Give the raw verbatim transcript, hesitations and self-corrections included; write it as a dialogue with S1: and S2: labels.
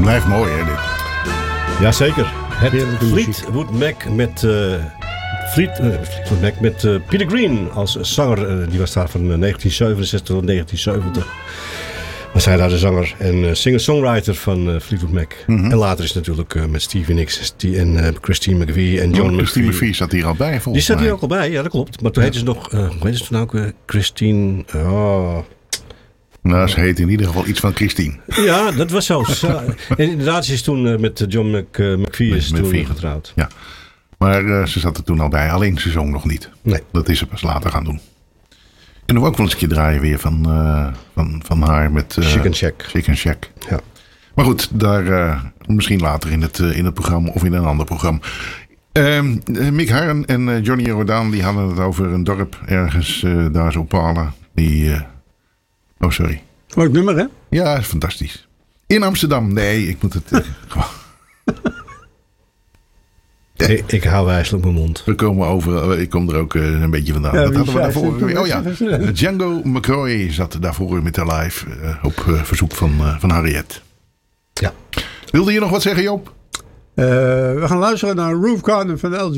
S1: Blijft mooi, hè, dit.
S2: Jazeker. Het Fleetwood Mac met... Uh, Fleet, uh, Fleetwood Mac met uh, Peter Green als zanger. Uh, die was daar van negentien zevenenzestig tot negentien zeventig. Was hij daar de zanger en uh, singer-songwriter van uh, Fleetwood Mac. Mm-hmm. En later is het natuurlijk uh, met Stevie Nicks en uh, Christine McVie en John
S1: oh, Christine
S2: McVie.
S1: McVie zat hier al bij, volgens
S2: Die zat
S1: mij.
S2: hier ook al bij, ja, dat klopt. Maar toen ja. heette ze nog, uh, hoe heette ze toen ook? Uh, Christine... Oh...
S1: Nou, ze heet in ieder geval iets van Christine.
S2: Ja, dat was zo. En inderdaad, ze is toen uh, met John Mc, uh, McVie is toen McVie. getrouwd.
S1: Ja, maar uh, ze zat er toen al bij. Alleen ze zong nog niet.
S2: Nee.
S1: Dat is ze pas later gaan doen. Kunnen we ook wel eens een keer draaien weer van, uh, van, van haar met... Uh,
S2: Chicken Shack.
S1: Chicken Shack.
S2: Ja.
S1: Maar goed, daar uh, misschien later in het, uh, in het programma of in een ander programma. Uh, Mick Harren en uh, Johnny Jordaan die hadden het over een dorp ergens uh, daar zo Palen. Die... Uh, oh, sorry.
S3: Leuk nummer, hè?
S1: Ja, fantastisch. In Amsterdam. Nee, ik moet het uh, gewoon...
S2: Ja. Ik, ik hou wijselijk mijn mond.
S1: We komen over, ik kom er ook uh, een beetje vandaan. Ja, dat hadden we daarvoor weer. Oh ja, Django McCoy zat daarvoor met haar live uh, op uh, verzoek van, uh, van Harriet.
S2: Ja.
S1: Wilde je nog wat zeggen, Joop?
S3: Uh, we gaan luisteren naar Roof Garden van L G.